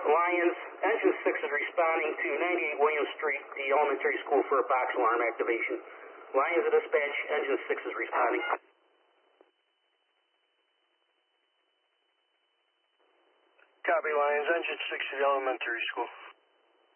Lions, Engine 6 is responding to 98 William Street, the elementary school, for a box alarm activation. Lions at dispatch, Engine 6 is responding. Copy, Lions. Engine 6 at the elementary school.